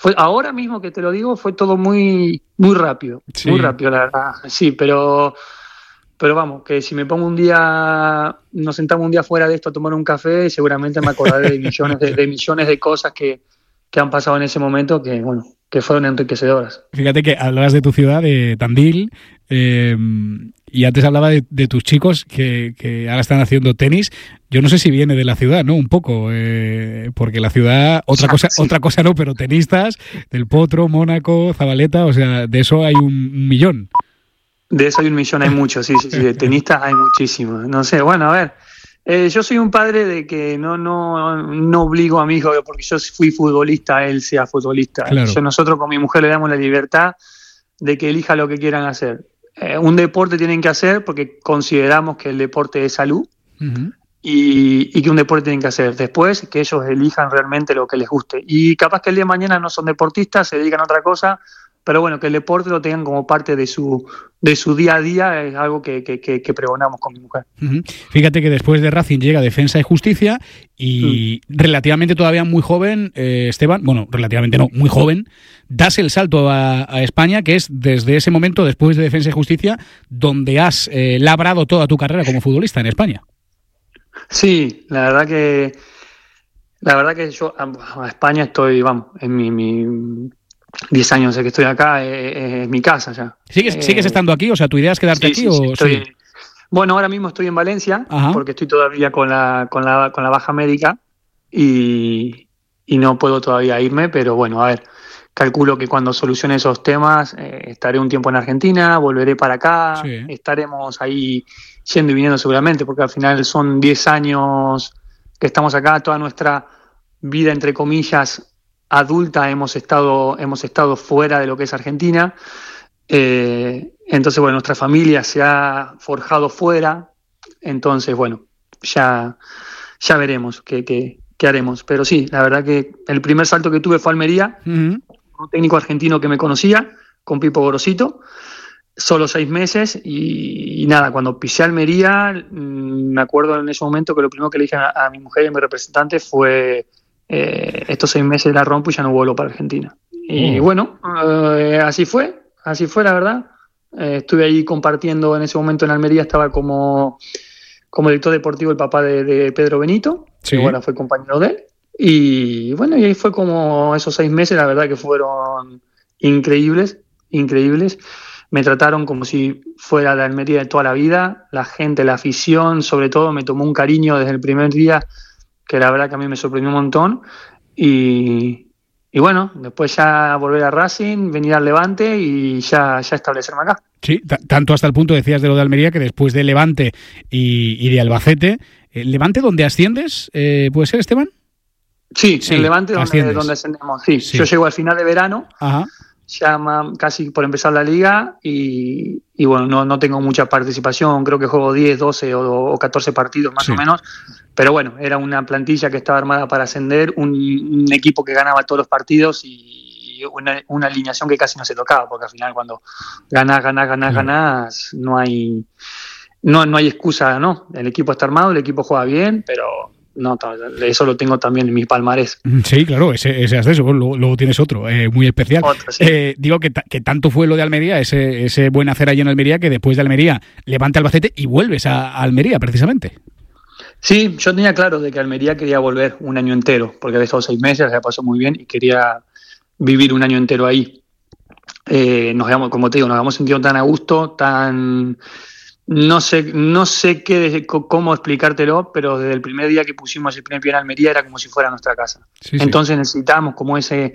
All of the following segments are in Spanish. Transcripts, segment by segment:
ahora mismo que te lo digo, fue todo muy, muy rápido, muy rápido, la verdad. Sí, pero vamos, que si me pongo nos sentamos un día fuera de esto a tomar un café, seguramente me acordaré de millones de cosas que han pasado en ese momento que fueron enriquecedoras. Fíjate que hablabas de tu ciudad, de Tandil, y antes hablaba de tus chicos que ahora están haciendo tenis. Yo no sé si viene de la ciudad, ¿no? Un poco, porque la ciudad, otra cosa no, pero tenistas, del Potro, Mónaco, Zabaleta, o sea, de eso hay un millón. De eso hay un millón, hay muchos, sí, de tenistas hay muchísimos. No sé, bueno, a ver, yo soy un padre de que no obligo a mi hijo, porque yo fui futbolista, él sea futbolista. Claro. Nosotros con mi mujer le damos la libertad de que elija lo que quieran hacer. Un deporte tienen que hacer porque consideramos que el deporte es salud. Uh-huh. Y que un deporte tienen que hacer. Después, que ellos elijan realmente lo que les guste. Y capaz que el día de mañana no son deportistas, se dedican a otra cosa, pero bueno, que el deporte lo tengan como parte de su día a día es algo que pregonamos con mi mujer. Uh-huh. Fíjate que después de Racing llega Defensa y Justicia y relativamente todavía muy joven, Esteban, bueno, relativamente no, muy joven, das el salto a España, que es desde ese momento, después de Defensa y Justicia, donde has labrado toda tu carrera como futbolista en España. Sí, la verdad que yo a España estoy, vamos, en mi 10 años que estoy acá, es mi casa ya. ¿Sigues estando aquí? O sea, ¿tu idea es quedarte aquí? Sí, Bueno, ahora mismo estoy en Valencia. Ajá. Porque estoy todavía con la baja médica y no puedo todavía irme, pero bueno, a ver, calculo que cuando solucione esos temas estaré un tiempo en Argentina, volveré para acá, estaremos ahí yendo y viniendo seguramente, porque al final son 10 años que estamos acá, toda nuestra vida, entre comillas, adulta hemos estado fuera de lo que es Argentina. Entonces, bueno, nuestra familia se ha forjado fuera, entonces, bueno, ya veremos qué haremos. Pero sí, la verdad que el primer salto que tuve fue a Almería, un técnico argentino que me conocía, con Pipo Gorosito, solo 6 meses y nada, cuando pisé Almería, me acuerdo en ese momento que lo primero que le dije a mi mujer y a mi representante fue estos 6 meses la rompo y ya no vuelvo para Argentina. Y bueno, así fue la verdad. Estuve ahí compartiendo en ese momento en Almería, estaba como director deportivo el papá de Pedro Benito, que bueno, fue compañero de él. Y bueno, y ahí fue como esos 6 meses, la verdad que fueron increíbles. Me trataron como si fuera la Almería de toda la vida. La gente, la afición, sobre todo, me tomó un cariño desde el primer día, que la verdad que a mí me sorprendió un montón. Y bueno, después ya volver a Racing, venir al Levante y ya establecerme acá. Sí, tanto hasta el punto, decías, de lo de Almería, que después de Levante y de Albacete, ¿el Levante donde asciendes, puede ser, Esteban? Sí, el Levante donde ascendemos. Sí, yo llego al final de verano. Ajá. Ya casi por empezar la liga y bueno, no tengo mucha participación, creo que juego 10, 12 o 14 partidos más o menos, pero bueno, era una plantilla que estaba armada para ascender, un equipo que ganaba todos los partidos y una alineación que casi no se tocaba, porque al final cuando ganás, no hay excusa, ¿no? El equipo está armado, el equipo juega bien, pero no, eso lo tengo también en mi palmarés. Sí, claro, ese ascenso, luego tienes otro, muy especial. Digo que tanto fue lo de Almería, ese buen hacer allí en Almería, que después de Almería Levante Albacete y vuelves a Almería, precisamente. Sí, yo tenía claro de que Almería quería volver un año entero, porque había estado 6 meses, la pasó muy bien y quería vivir un año entero ahí. Como te digo, nos habíamos sentido tan a gusto, tan... No sé cómo explicártelo, pero desde el primer día que pusimos el primer pie en Almería era como si fuera nuestra casa. Entonces necesitábamos como ese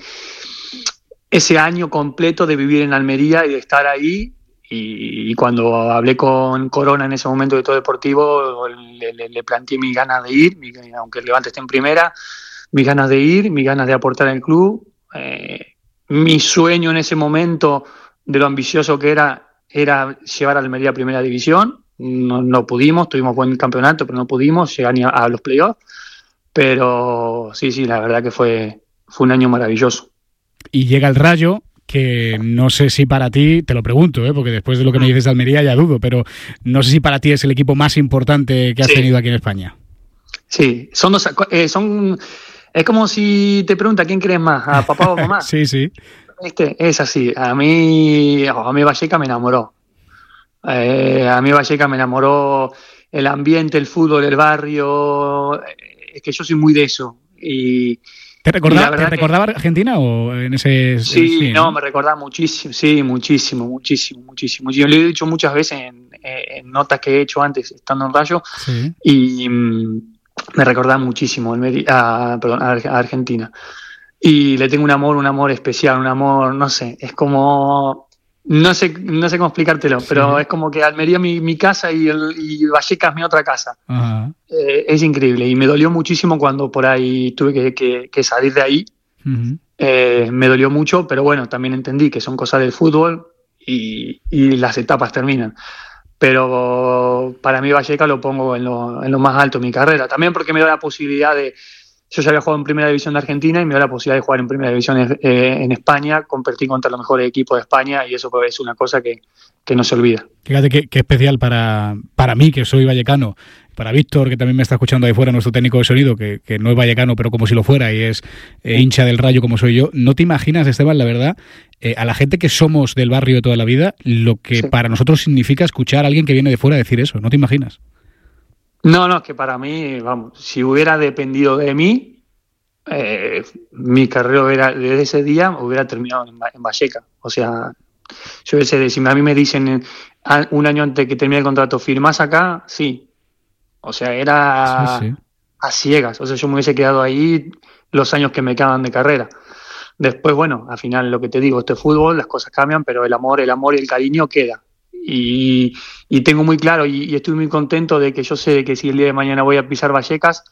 año completo de vivir en Almería y de estar ahí. Y cuando hablé con Corona en ese momento de todo deportivo, le planteé mis ganas de ir, aunque el Levante esté en primera, mis ganas de ir, mis ganas de aportar al club. Mi sueño en ese momento, de lo ambicioso que era llevar a Almería a primera división. No pudimos, tuvimos buen campeonato, pero no pudimos llegar ni a los playoffs. Pero sí, la verdad que fue un año maravilloso. Y llega el Rayo, que no sé si para ti, te lo pregunto, porque después de lo que me dices de Almería ya dudo, pero no sé si para ti es el equipo más importante que has tenido aquí en España. Sí, son Es como si te pregunta quién crees más, a papá o mamá. Sí, sí. Es así. A mí Vallecas me enamoró. A mí Vallecas me enamoró el ambiente, el fútbol, el barrio. Es que yo soy muy de eso. ¿Te recordaba Argentina o en ese...? Sí, no, me recordaba muchísimo, sí, muchísimo. Yo lo he dicho muchas veces en notas que he hecho antes, estando en Rayo, sí. Y me recordaba muchísimo a Argentina. Y le tengo un amor especial, un amor, no sé, es como... No sé cómo explicártelo, sí. Pero es como que Almería es mi casa y Vallecas mi otra casa. Ajá. Es increíble y me dolió muchísimo cuando por ahí tuve que salir de ahí. Uh-huh. Me dolió mucho, pero bueno, también entendí que son cosas del fútbol y las etapas terminan. Pero para mí Vallecas lo pongo en lo más alto de mi carrera. También porque me da la posibilidad de... Yo ya había jugado en Primera División de Argentina y me da la posibilidad de jugar en Primera División en España, competir contra los mejores equipos de España y eso es una cosa que no se olvida. Fíjate qué especial para mí, que soy vallecano, para Víctor, que también me está escuchando ahí fuera, nuestro técnico de sonido, que no es vallecano, pero como si lo fuera y es hincha del Rayo como soy yo. No te imaginas, Esteban, la verdad, a la gente que somos del barrio de toda la vida, lo que para nosotros significa escuchar a alguien que viene de fuera decir eso. ¿No te imaginas? No, es que para mí, vamos, si hubiera dependido de mí, mi carrera desde ese día hubiera terminado en Vallecas. O sea, si a mí me dicen un año antes que termine el contrato, ¿firmás acá? Sí. O sea, era sí. A ciegas. O sea, yo me hubiese quedado ahí los años que me quedaban de carrera. Después, bueno, al final lo que te digo, este fútbol, las cosas cambian, pero el amor y el cariño queda. Y tengo muy claro y estoy muy contento de que yo sé que si el día de mañana voy a pisar Vallecas,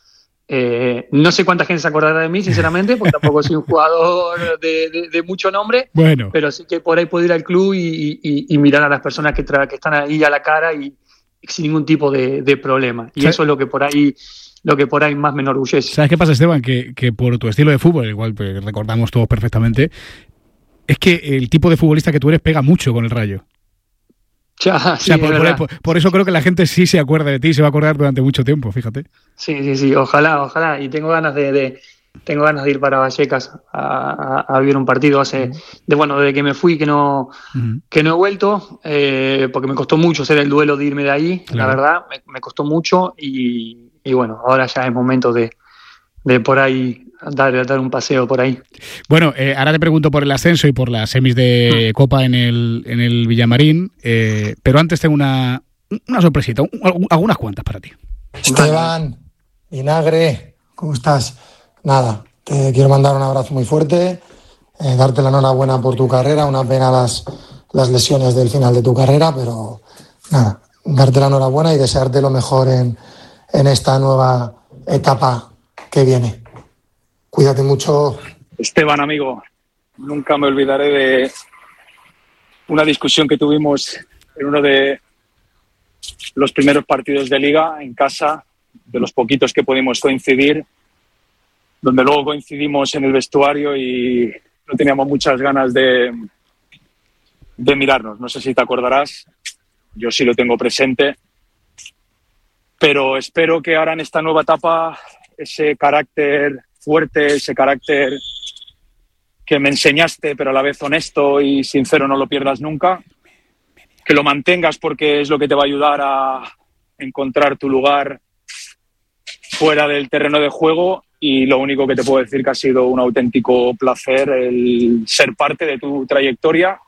no sé cuánta gente se acordará de mí, sinceramente, porque tampoco soy un jugador de mucho nombre, bueno. Pero sí que por ahí puedo ir al club y mirar a las personas que están ahí a la cara y sin ningún tipo de problema. Y eso es lo que por ahí más me enorgullece. ¿Sabes qué pasa, Esteban? Que por tu estilo de fútbol, igual pues, recordamos todos perfectamente, es que el tipo de futbolista que tú eres pega mucho con el Rayo. Ya, o sea, sí, por eso creo que la gente sí se acuerda de ti y se va a acordar durante mucho tiempo, fíjate. Sí, ojalá. Y tengo ganas de ir para Vallecas a vivir un partido desde que me fui que no he vuelto, porque me costó mucho hacer el duelo de irme de ahí, claro. La verdad, me costó mucho y bueno, ahora ya es momento de por ahí dar un paseo por ahí. Bueno, ahora te pregunto por el ascenso y por las semis de Copa en el Villamarín, pero antes tengo una sorpresita, algunas cuantas para ti. Esteban, Vinagre, ¿cómo estás? Nada, te quiero mandar un abrazo muy fuerte, darte la enhorabuena por tu carrera, una pena las lesiones del final de tu carrera, pero nada, darte la enhorabuena y desearte lo mejor en esta nueva etapa que viene. Cuídate mucho. Esteban, amigo, nunca me olvidaré de una discusión que tuvimos en uno de los primeros partidos de Liga en casa, de los poquitos que pudimos coincidir, donde luego coincidimos en el vestuario y no teníamos muchas ganas de mirarnos. No sé si te acordarás, yo sí lo tengo presente, pero espero que ahora en esta nueva etapa ese carácter fuerte, ese carácter que me enseñaste, pero a la vez honesto y sincero, no lo pierdas nunca, que lo mantengas porque es lo que te va a ayudar a encontrar tu lugar fuera del terreno de juego. Y lo único que te puedo decir que ha sido un auténtico placer el ser parte de tu trayectoria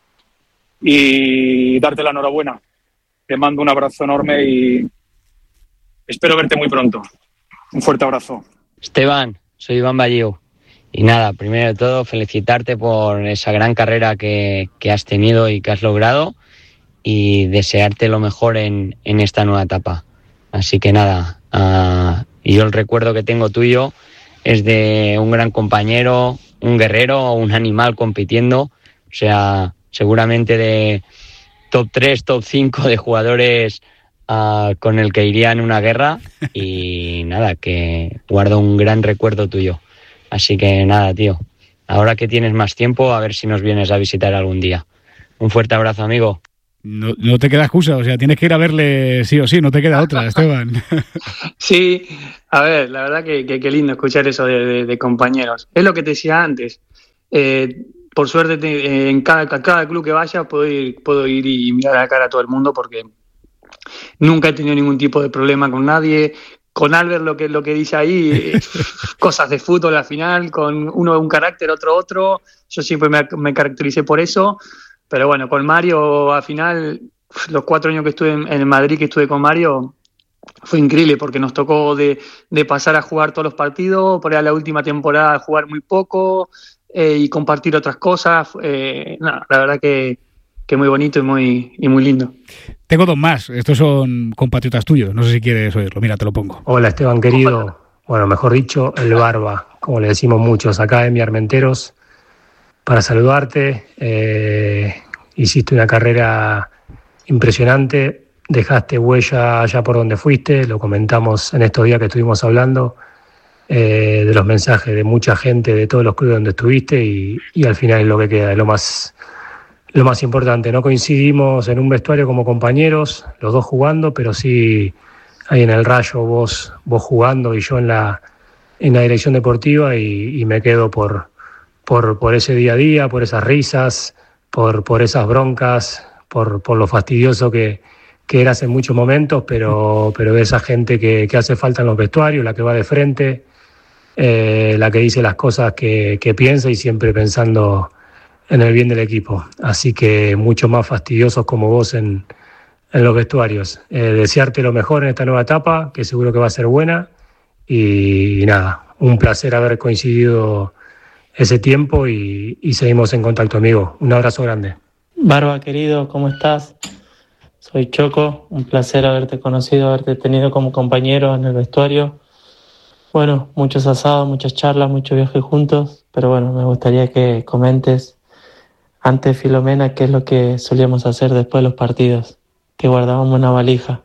y darte la enhorabuena. Te mando un abrazo enorme y espero verte muy pronto. Un fuerte abrazo. Esteban, soy Iván Ballío. Y nada, primero de todo, felicitarte por esa gran carrera que has tenido y que has logrado y desearte lo mejor en esta nueva etapa. Así que nada, y yo el recuerdo que tengo tuyo es de un gran compañero, un guerrero, un animal compitiendo, o sea, seguramente de top 3, top 5 de jugadores con el que iría en una guerra y nada, que guardo un gran recuerdo tuyo. Así que nada, tío, ahora que tienes más tiempo, a ver si nos vienes a visitar algún día. Un fuerte abrazo, amigo. No te queda excusa, o sea, tienes que ir a verle sí o sí, no te queda otra, Esteban. Sí, a ver, la verdad que lindo escuchar eso de compañeros. Es lo que te decía antes. Por suerte, en cada club que vaya puedo ir y mirar a la cara a todo el mundo porque nunca he tenido ningún tipo de problema con nadie. Con Albert lo que dice ahí, cosas de fútbol al final, con uno un carácter, otro. Yo siempre me caractericé por eso. Pero bueno, con Mario al final, los 4 años que estuve en Madrid, que estuve con Mario, fue increíble porque nos tocó de pasar a jugar todos los partidos, por ahí a la última temporada jugar muy poco y compartir otras cosas. La verdad que muy bonito y muy lindo. Tengo 2 más, estos son compatriotas tuyos, no sé si quieres oírlo, mira, te lo pongo. Hola Esteban querido, bueno, mejor dicho, el Barba, como le decimos muchos acá en Mi Armenteros, para saludarte. Hiciste una carrera impresionante, dejaste huella allá por donde fuiste, lo comentamos en estos días que estuvimos hablando, de los mensajes de mucha gente de todos los clubes donde estuviste y al final es lo que queda, es lo más importante. No coincidimos en un vestuario como compañeros, los dos jugando, pero sí ahí en el Rayo vos jugando y yo en la dirección deportiva y me quedo por ese día a día, por esas risas, por esas broncas, por lo fastidioso que eras en muchos momentos, pero de esa gente que hace falta en los vestuarios, la que va de frente, la que dice las cosas que piensa y siempre pensando en el bien del equipo. Así que mucho más fastidiosos como vos en los vestuarios. Desearte lo mejor en esta nueva etapa, que seguro que va a ser buena. Y nada, un placer haber coincidido ese tiempo y seguimos en contacto, amigo. Un abrazo grande. Barba, querido, ¿cómo estás? Soy Choco, un placer haberte conocido, haberte tenido como compañero en el vestuario. Bueno, muchos asados, muchas charlas, muchos viajes juntos, pero bueno, me gustaría que comentes antes, Filomena, qué es lo que solíamos hacer después de los partidos, que guardábamos una valija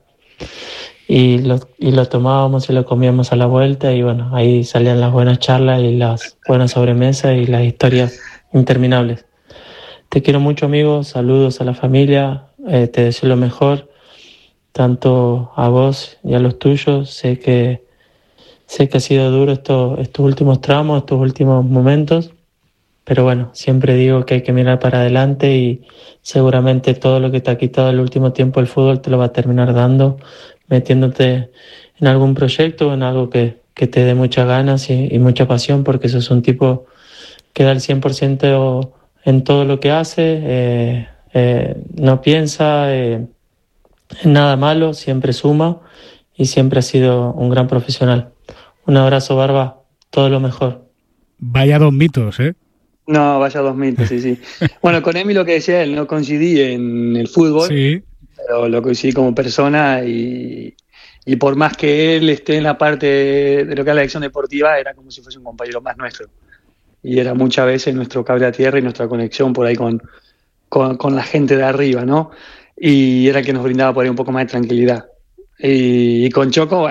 y lo tomábamos y lo comíamos a la vuelta y bueno, ahí salían las buenas charlas y las buenas sobremesas y las historias interminables. Te quiero mucho, amigo, saludos a la familia, te deseo lo mejor, tanto a vos y a los tuyos. Sé que ha sido duro estos últimos tramos, estos últimos momentos, pero bueno, siempre digo que hay que mirar para adelante y seguramente todo lo que te ha quitado el último tiempo el fútbol te lo va a terminar dando, metiéndote en algún proyecto, en algo que te dé muchas ganas y mucha pasión, porque sos un tipo que da el 100% en todo lo que hace, no piensa en nada malo, siempre suma y siempre ha sido un gran profesional. Un abrazo, Barba, todo lo mejor. Vaya 2 mitos, ¿eh? No, vaya 2 mitos, sí. Bueno, con Emi lo que decía él, no coincidí en el fútbol, sí, pero lo coincidí como persona y por más que él esté en la parte de lo que es la dirección deportiva, era como si fuese un compañero más nuestro. Y era muchas veces nuestro cable a tierra y nuestra conexión por ahí con la gente de arriba, ¿no? Y era el que nos brindaba por ahí un poco más de tranquilidad. Y con Choco,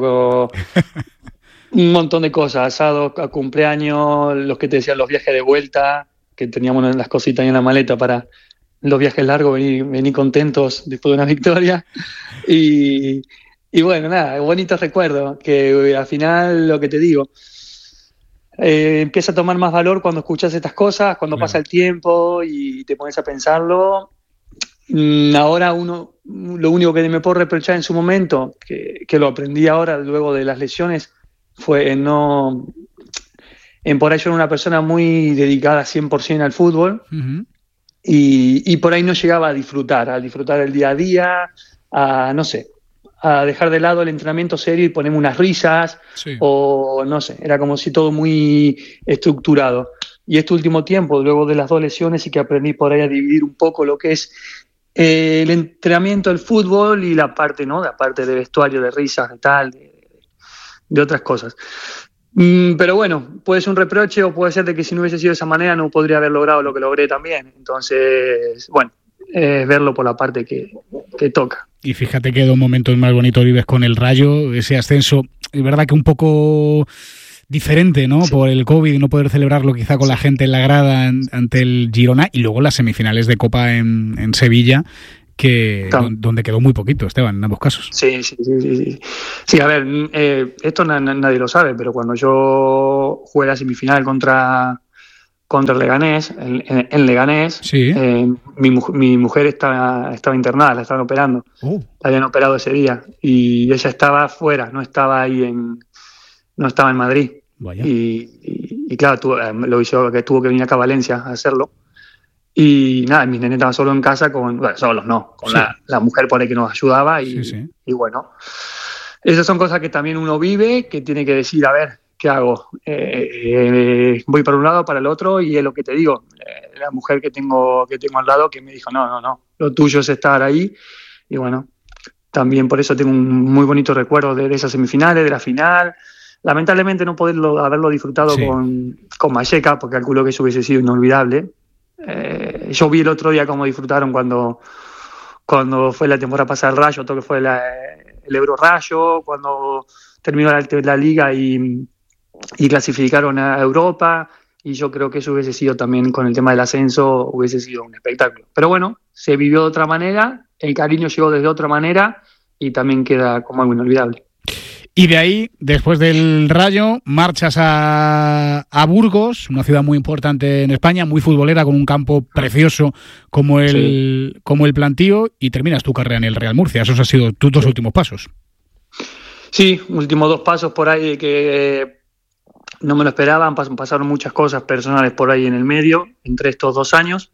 un montón de cosas, asados, a cumpleaños, los que te decían los viajes de vuelta, que teníamos las cositas ahí en la maleta para los viajes largos, venir contentos después de una victoria. Y bueno, nada, bonitos recuerdos, que al final lo que te digo, empieza a tomar más valor cuando escuchas estas cosas, cuando pasa el tiempo y te pones a pensarlo. Ahora lo único que me puedo reprochar en su momento, que lo aprendí ahora luego de las lesiones, fue por ahí yo era una persona muy dedicada 100% al fútbol. Uh-huh. y por ahí no llegaba a disfrutar el día a día, a dejar de lado el entrenamiento serio y ponerme unas risas, sí. O no sé, era como si todo muy estructurado. Y este último tiempo, luego de las 2 lesiones, sí que aprendí por ahí a dividir un poco lo que es el entrenamiento del fútbol y la parte, ¿no? La parte de vestuario, de risas, de tal, de otras cosas. Pero bueno, puede ser un reproche o puede ser de que si no hubiese sido de esa manera no podría haber logrado lo que logré también. Entonces, bueno, verlo por la parte que toca. Y fíjate que 2 momentos más bonitos vives con el Rayo, ese ascenso, es verdad que un poco diferente, ¿no? Sí. Por el COVID y no poder celebrarlo quizá con la gente en la grada ante el Girona, y luego las semifinales de Copa en Sevilla, donde quedó muy poquito, Esteban, en ambos casos. Sí. Sí, a ver, esto nadie lo sabe, pero cuando yo jugué la semifinal contra el Leganés, en Leganés, sí. Mi mujer estaba internada, la estaban operando. La habían operado ese día y ella estaba fuera, no estaba en Madrid. Vaya. Y claro, lo hizo, que tuvo que venir acá a Valencia a hacerlo. Y nada, mis nenes estaban solos en casa con la mujer por ahí que nos ayudaba y bueno, esas son cosas que también uno vive, que tiene que decir, a ver, ¿qué hago? Voy para un lado, para el otro, y es lo que te digo, la mujer que tengo al lado que me dijo, no, lo tuyo es estar ahí, y bueno, también por eso tengo un muy bonito recuerdo de esas semifinales, de la final. Lamentablemente no haberlo disfrutado con Vallecas, porque calculo que eso hubiese sido inolvidable. Yo vi el otro día cómo disfrutaron cuando fue la temporada pasada el Rayo, todo que fue el Euro Rayo, cuando terminó la liga y clasificaron a Europa, y yo creo que eso hubiese sido también, con el tema del ascenso, hubiese sido un espectáculo. Pero bueno, se vivió de otra manera, el cariño llegó desde otra manera y también queda como algo inolvidable. Y de ahí, después del Rayo, marchas a Burgos, una ciudad muy importante en España, muy futbolera, con un campo precioso como el Plantío, y terminas tu carrera en el Real Murcia. Esos han sido tus dos últimos pasos. Sí, últimos 2 pasos por ahí que no me lo esperaban, pasaron muchas cosas personales por ahí en el medio, entre esos 2 años,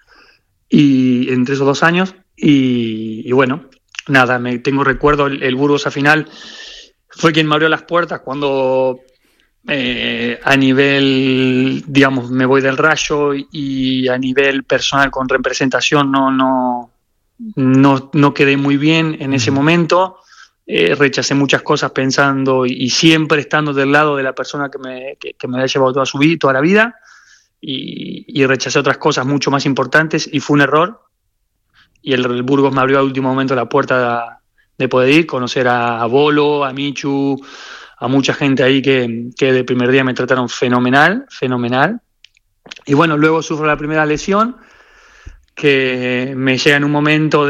y bueno, nada, tengo recuerdo el Burgos al final. Fue quien me abrió las puertas cuando a nivel, digamos, me voy del Rayo y a nivel personal con representación no quedé muy bien en ese momento. Rechacé muchas cosas pensando y siempre estando del lado de la persona que me había llevado toda la vida, y rechacé otras cosas mucho más importantes y fue un error. Y el Burgos me abrió al último momento la puerta de poder ir, conocer a Bolo, a Michu, a mucha gente ahí que de primer día me trataron fenomenal. Y bueno, luego sufro la primera lesión, que me llega en un momento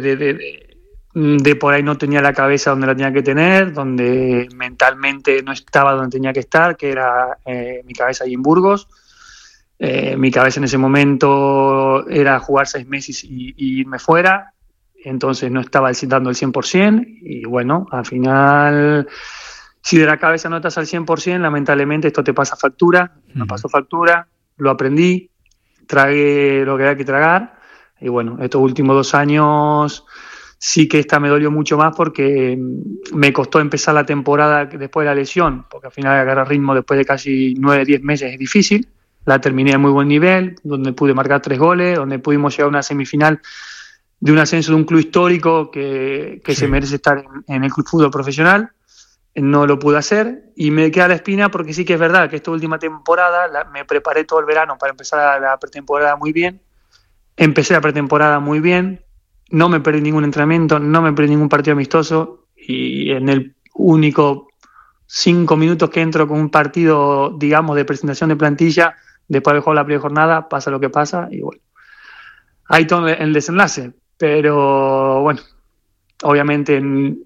de por ahí no tenía la cabeza donde la tenía que tener, donde mentalmente no estaba donde tenía que estar, que era mi cabeza ahí en Burgos. Mi cabeza en ese momento era jugar 6 meses y irme fuera. Entonces no estaba dando el 100%, y bueno, al final, si de la cabeza no estás al 100%, lamentablemente esto te pasa factura. Me pasó factura, lo aprendí, tragué lo que había que tragar, y bueno, estos últimos 2 años sí que esta me dolió mucho más, porque me costó empezar la temporada después de la lesión, porque al final agarrar ritmo después de casi 9-10 meses es difícil. La terminé a muy buen nivel, donde pude marcar 3 goles, donde pudimos llegar a una semifinal de un ascenso de un club histórico que se merece estar en el club fútbol profesional. No lo pude hacer y me queda la espina, porque sí que es verdad que esta última temporada me preparé todo el verano para empezar la pretemporada muy bien. Empecé la pretemporada muy bien, no me perdí ningún entrenamiento, no me perdí ningún partido amistoso, y en el único 5 minutos que entro con un partido, digamos, de presentación de plantilla, después de jugar la primera jornada, pasa lo que pasa, y bueno, ahí todo el desenlace. Pero bueno, obviamente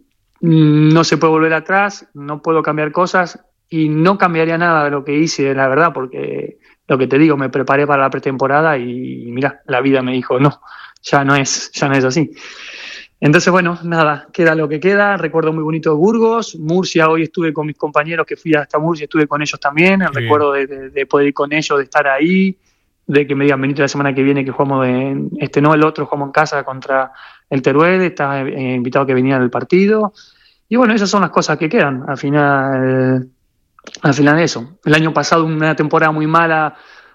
no se puede volver atrás, no puedo cambiar cosas, y no cambiaría nada de lo que hice, la verdad, porque lo que te digo, me preparé para la pretemporada y mira, la vida me dijo, no, ya no es así. Entonces, bueno, nada, queda lo que queda. Recuerdo muy bonito de Burgos. Murcia, hoy estuve con mis compañeros que fui hasta Murcia, estuve con ellos también. El recuerdo de poder ir con ellos, de estar ahí, de que me digan, venite la semana que viene que jugamos el otro jugamos en casa contra el Teruel, estaba invitado que viniera del partido. Y bueno, esas son las cosas que quedan. Al final de eso. El año pasado una temporada muy mala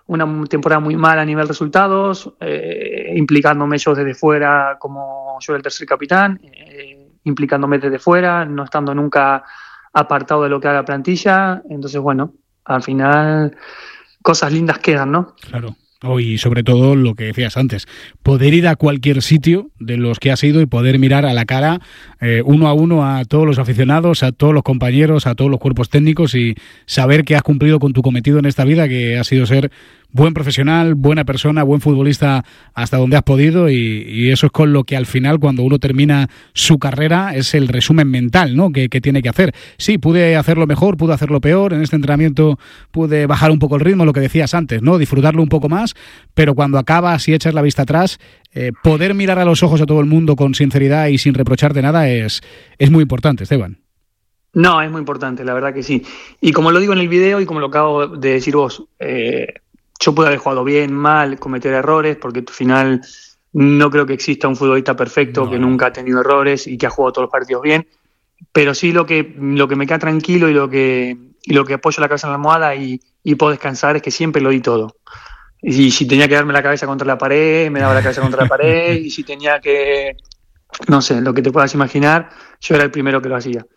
a nivel resultados, implicándome yo desde fuera, como yo era el tercer capitán, implicándome desde fuera, no estando nunca apartado de lo que haga la plantilla. Entonces, bueno, al final cosas lindas quedan, ¿no? Claro. Y sobre todo lo que decías antes, poder ir a cualquier sitio de los que has ido y poder mirar a la cara uno a uno a todos los aficionados, a todos los compañeros, a todos los cuerpos técnicos, y saber que has cumplido con tu cometido en esta vida, que ha sido ser buen profesional, buena persona, buen futbolista hasta donde has podido, y eso es con lo que al final, cuando uno termina su carrera, es el resumen mental, ¿no?, que tiene que hacer. Sí, pude hacerlo mejor, pude hacerlo peor, en este entrenamiento pude bajar un poco el ritmo, lo que decías antes, ¿no?, disfrutarlo un poco más, pero cuando acabas y echas la vista atrás, poder mirar a los ojos a todo el mundo con sinceridad y sin reprocharte nada es muy importante, Esteban. No, es muy importante, la verdad que sí. Y como lo digo en el video y como lo acabo de decir vos, yo pude haber jugado bien, mal, cometer errores, porque al final no creo que exista un futbolista perfecto que nunca ha tenido errores y que ha jugado todos los partidos bien, pero sí lo que me queda tranquilo y lo que apoyo la cabeza en la almohada y puedo descansar es que siempre lo di todo. Y si tenía que darme la cabeza contra la pared, me daba la cabeza contra la pared, y si tenía que, no sé, lo que te puedas imaginar, yo era el primero que lo hacía.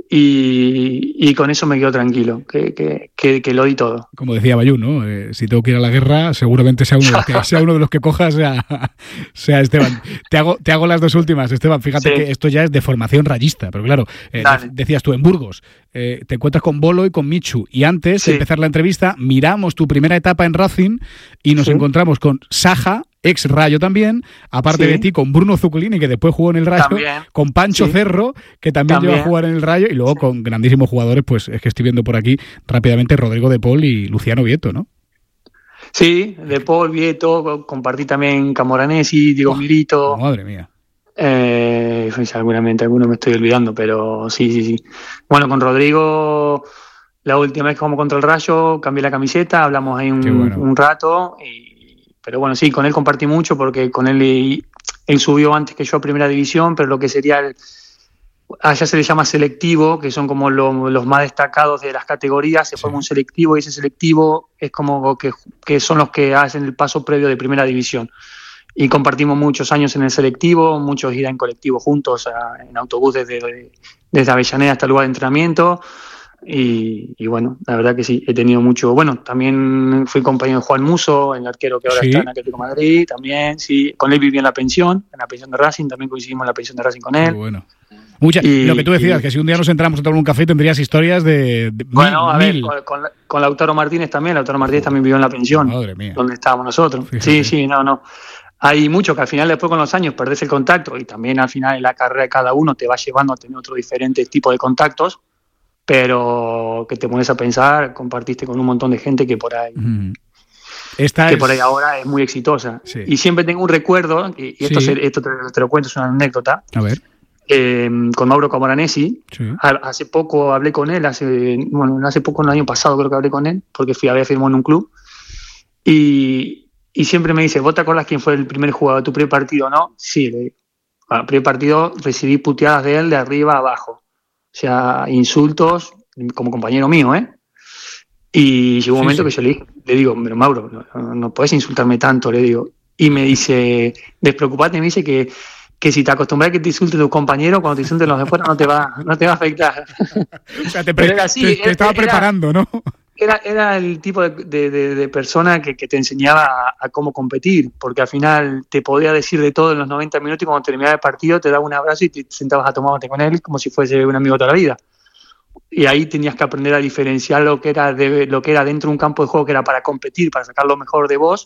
Y con eso me quedo tranquilo, que lo di todo. Como decía Bayún, ¿no? Si tengo que ir a la guerra, seguramente sea uno de los que coja sea Esteban. Te hago las dos últimas, Esteban. Fíjate que esto ya es de formación rayista, pero claro, decías tú, en Burgos, te encuentras con Bolo y con Michu, y antes de empezar la entrevista, miramos tu primera etapa en Racing y nos encontramos con Saja, ex Rayo también, aparte de ti, con Bruno Zuculini, que después jugó en el Rayo, también. Con Pancho Cerro, que también llegó a jugar en el Rayo, y luego con grandísimos jugadores, pues es que estoy viendo por aquí rápidamente Rodrigo De Paul y Luciano Vieto, ¿no? Sí, De Paul, Vieto, compartí también Camoranesi, Diego Milito. Madre mía. Seguramente alguno me estoy olvidando, pero sí. Bueno, con Rodrigo, la última vez que jugamos contra el Rayo, cambié la camiseta, hablamos ahí un rato, pero bueno, sí, con él compartí mucho porque con él subió antes que yo a Primera División, pero lo que sería allá se le llama selectivo, que son como los más destacados de las categorías, se forma un selectivo y ese selectivo es como que son los que hacen el paso previo de Primera División. Y compartimos muchos años en el selectivo, muchos ir en colectivo juntos, en autobús desde Avellaneda hasta el lugar de entrenamiento. Y bueno, la verdad que sí, he tenido mucho. Bueno, también fui compañero de Juan Muso, el arquero que ahora está en Atlético de Madrid, también, sí. Con él viví en la pensión de Racing, también coincidimos en la pensión de Racing con él. Muy bueno. Lo que tú decías, que si un día nos entramos a tomar un café tendrías historias de bueno, a ver, con Lautaro Martínez también. Lautaro Martínez también vivió en la pensión, donde estábamos nosotros. Fíjate. Sí, no. Hay mucho que al final, después con los años, perdés el contacto y también al final en la carrera de cada uno te va llevando a tener otro diferente tipo de contactos, pero que te pones a pensar, compartiste con un montón de gente que por ahí por ahí ahora es muy exitosa. Sí. Y siempre tengo un recuerdo, y esto te lo cuento, es una anécdota. A ver. Con Mauro Camoranesi, hace poco hablé con él, hace poco, el año pasado creo que hablé con él, porque había firmado en un club, y siempre me dice, ¿vos te acordás quién fue el primer jugador de tu primer partido, no? Sí, le digo. Bueno, el primer partido recibí puteadas de él de arriba a abajo, o sea, insultos como compañero mío, y llegó un momento que yo le digo, pero Mauro, no podés insultarme tanto, le digo, y me dice, despreocupate, me dice que si te acostumbras a que te insulte tu compañero, cuando te insulten los de fuera no te va a afectar. O sea, te estaba preparando, ¿no? Era el tipo de persona que te enseñaba a cómo competir, porque al final te podía decir de todo en los 90 minutos y cuando terminaba el partido te daba un abrazo y te sentabas a tomar mate con él como si fuese un amigo toda la vida. Y ahí tenías que aprender a diferenciar lo que era dentro de un campo de juego que era para competir, para sacar lo mejor de vos,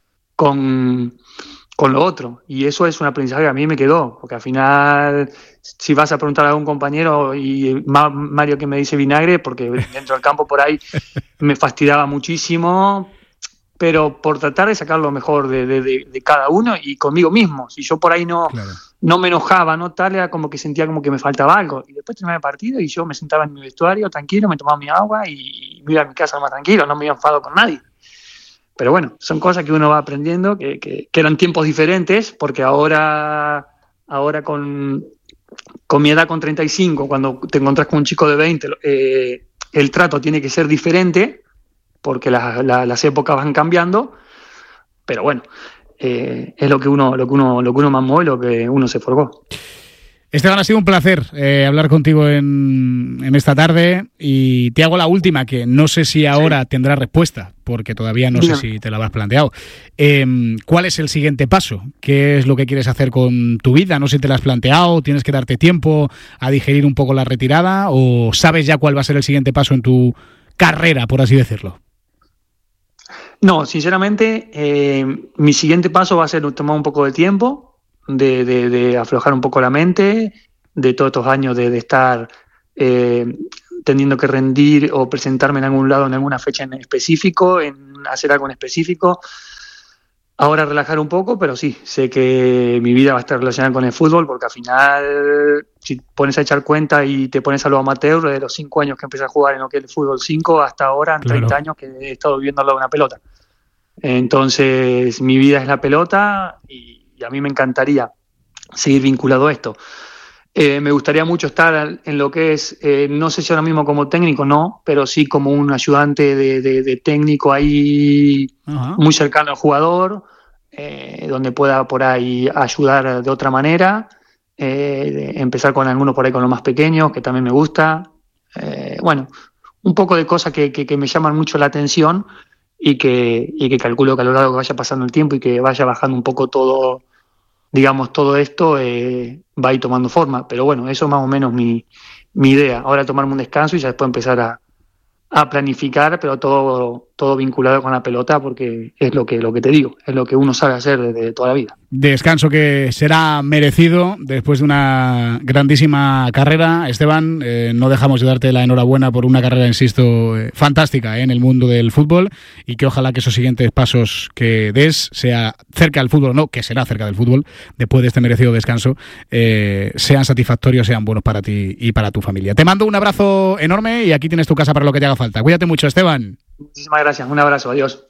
con lo otro. Y eso es un aprendizaje que a mí me quedó, porque al final, si vas a preguntar a algún compañero, y Mario que me dice vinagre, porque dentro del campo por ahí me fastidiaba muchísimo, pero por tratar de sacar lo mejor de cada uno y conmigo mismo. Si yo por ahí no me enojaba, no tal, era como que sentía como que me faltaba algo. Y después terminaba el partido y yo me sentaba en mi vestuario tranquilo, me tomaba mi agua y me iba a mi casa más tranquilo, no me iba enfadado con nadie. Pero bueno, son cosas que uno va aprendiendo, que eran tiempos diferentes, porque ahora con mi edad, con 35, cuando te encontrás con un chico de 20, el trato tiene que ser diferente, porque las épocas van cambiando, pero bueno, es lo que uno mamó y lo que uno se forjó. Esteban, ha sido un placer hablar contigo en esta tarde, y te hago la última, que no sé si ahora tendrá respuesta, porque todavía no sé si te la habrás planteado. ¿Cuál es el siguiente paso? ¿Qué es lo que quieres hacer con tu vida? No sé si te la has planteado, tienes que darte tiempo a digerir un poco la retirada, o sabes ya cuál va a ser el siguiente paso en tu carrera, por así decirlo. No, sinceramente, mi siguiente paso va a ser tomar un poco de tiempo, de aflojar un poco la mente, de todos estos años de estar teniendo que rendir o presentarme en algún lado en alguna fecha en específico, en hacer algo en específico. Ahora relajar un poco, pero sí, sé que mi vida va a estar relacionada con el fútbol, porque al final, si pones a echar cuenta y te pones a lo amateur, de los 5 años que empecé a jugar en lo que es el fútbol 5 hasta ahora, en 30 años que he estado viviendo al lado de una pelota. Entonces, mi vida es la pelota y a mí me encantaría seguir vinculado a esto. Me gustaría mucho estar en lo que es, no sé si ahora mismo como técnico, no, pero sí como un ayudante de técnico ahí, muy cercano al jugador, donde pueda por ahí ayudar de otra manera, empezar con algunos por ahí con los más pequeños, que también me gusta. Bueno, un poco de cosas que me llaman mucho la atención y que calculo que a lo largo que vaya pasando el tiempo y que vaya bajando un poco todo, digamos, todo esto va a ir tomando forma. Pero bueno, eso es más o menos mi idea. Ahora tomarme un descanso y ya después empezar a planificar, pero todo vinculado con la pelota, porque es lo que te digo, es lo que uno sabe hacer desde toda la vida. Descanso que será merecido después de una grandísima carrera. Esteban, no dejamos de darte la enhorabuena por una carrera, insisto, fantástica en el mundo del fútbol, y que ojalá que esos siguientes pasos que des, sea cerca del fútbol o no, que será cerca del fútbol, después de este merecido descanso, sean satisfactorios, sean buenos para ti y para tu familia. Te mando un abrazo enorme y aquí tienes tu casa para lo que te haga falta. Cuídate mucho, Esteban. Muchísimas gracias, un abrazo, adiós.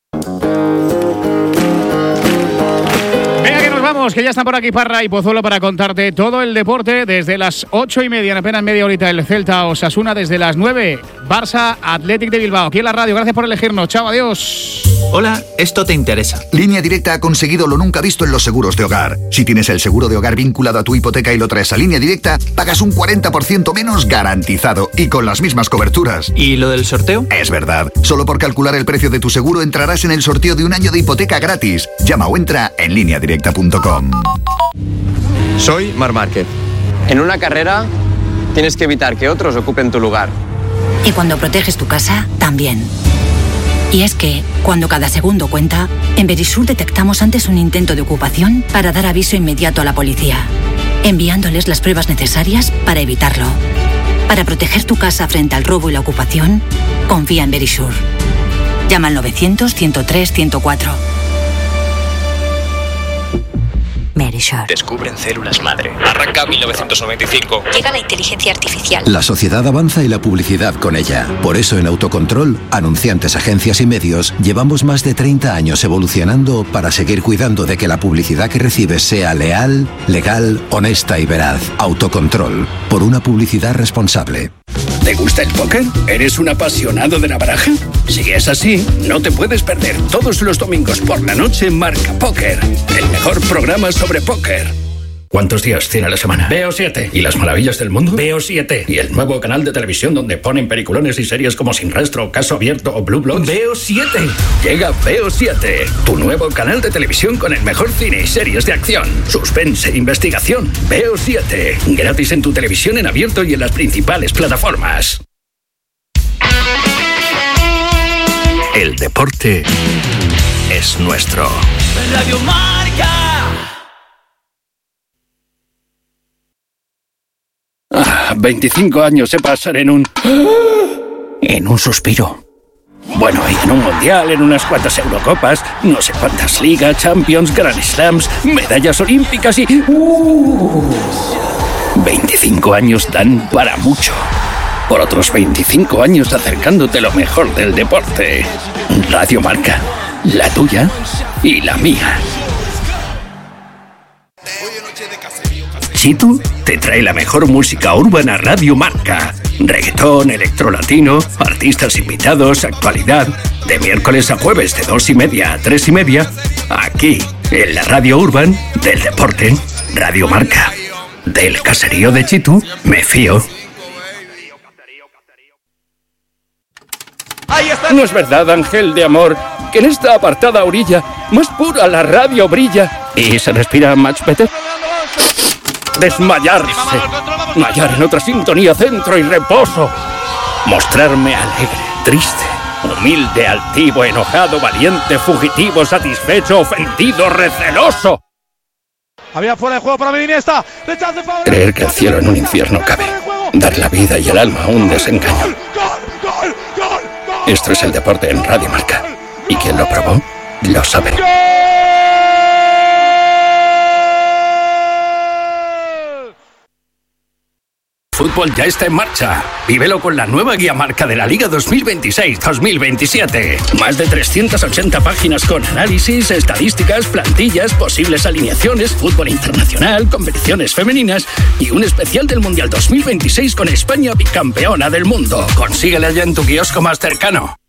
Venga, que nos vamos, que ya están por aquí Parra y Pozuelo para contarte todo el deporte desde las 8:30, en apenas media horita el Celta Osasuna, desde las 9 Barça Athletic de Bilbao. Aquí en la radio, gracias por elegirnos, chao, adiós. Hola, esto te interesa. Línea Directa ha conseguido lo nunca visto en los seguros de hogar. Si tienes el seguro de hogar vinculado a tu hipoteca y lo traes a Línea Directa, pagas un 40% menos garantizado y con las mismas coberturas. ¿Y lo del sorteo? Es verdad. Solo por calcular el precio de tu seguro entrarás en el sorteo de un año de hipoteca gratis. Llama o entra en lineadirecta.com. Soy Marc Márquez. En una carrera tienes que evitar que otros ocupen tu lugar. Y cuando proteges tu casa, también. Y es que, cuando cada segundo cuenta, en Verisur detectamos antes un intento de ocupación para dar aviso inmediato a la policía, enviándoles las pruebas necesarias para evitarlo. Para proteger tu casa frente al robo y la ocupación, confía en Verisur. Llama al 900-103-104. Verisur. Descubren células madre. Arranca 1995. Llega la inteligencia artificial. La sociedad avanza y la publicidad con ella. Por eso en Autocontrol, anunciantes, agencias y medios, llevamos más de 30 años evolucionando para seguir cuidando de que la publicidad que recibes sea leal, legal, honesta y veraz. Autocontrol. Por una publicidad responsable. ¿Te gusta el póker? ¿Eres un apasionado de la baraja? Si es así, no te puedes perder todos los domingos por la noche Marca Póker, el mejor programa sobre póker. ¿Cuántos días tiene la semana? Veo 7. ¿Y las maravillas del mundo? Veo 7. ¿Y el nuevo canal de televisión donde ponen peliculones y series como Sin Rastro, Caso Abierto o Blue Bloods? Veo 7. Llega Veo 7, tu nuevo canal de televisión con el mejor cine y series de acción, suspense e investigación. Veo 7. Gratis en tu televisión en abierto y en las principales plataformas. El deporte es nuestro. Radio Marca. 25 años se pasan en un suspiro. Bueno, y en un mundial, en unas cuantas Eurocopas, no sé cuántas ligas, Champions, Grand Slams, medallas olímpicas y... 25 años dan para mucho. Por otros 25 años acercándote lo mejor del deporte. Radio Marca, la tuya y la mía. Chitu te trae la mejor música urbana Radio Marca. Reggaetón, electrolatino, artistas invitados, actualidad. De miércoles a jueves de 2:30 a 3:30. Aquí, en la radio urban del deporte. Radio Marca. Del caserío de Chitu, me fío. ¿No es verdad, ángel de amor, que en esta apartada orilla más pura la radio brilla y se respira much better? Desmayarse, hallar en otra sintonía centro y reposo, mostrarme alegre, triste, Humilde, altivo, enojado, valiente, fugitivo, satisfecho, ofendido, receloso. Había fuera de juego para Iniesta. Creer que el cielo en un infierno cabe. Dar la vida y el alma a un desengaño. Esto es el deporte en Radio Marca. Y quien lo probó, lo sabe. Fútbol ya está en marcha. Vívelo con la nueva guía marca de la Liga 2026-2027. Más de 380 páginas con análisis, estadísticas, plantillas, posibles alineaciones, fútbol internacional, competiciones femeninas y un especial del Mundial 2026 con España bicampeona del mundo. Consíguela ya en tu kiosco más cercano.